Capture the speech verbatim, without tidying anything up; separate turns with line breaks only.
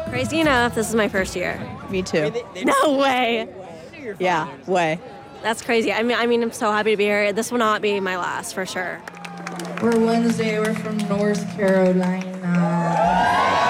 Crazy enough, this is my first year.
Me too.
No way.
Yeah, way.
That's crazy. I mean, I mean, I'm so happy to be here. This will not be my last, for sure.
We're Wednesday. We're from North Carolina.